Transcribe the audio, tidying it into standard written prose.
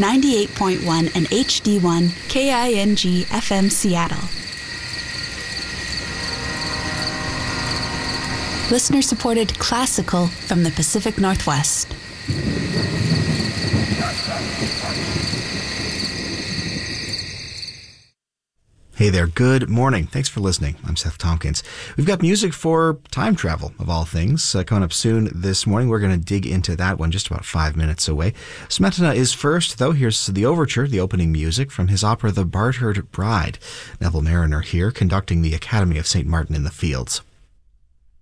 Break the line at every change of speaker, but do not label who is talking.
98.1 and HD1 KING FM Seattle. Listener-supported classical from the Pacific Northwest.
Hey there, good morning. Thanks for listening. I'm Seth Tompkins. We've got music for time travel, of all things, coming up soon this morning. We're going to dig into that one just about 5 minutes away. Smetana is first, though. Here's the overture, the opening music from his opera The Bartered Bride. Neville Mariner here, conducting the Academy of St. Martin in the Fields.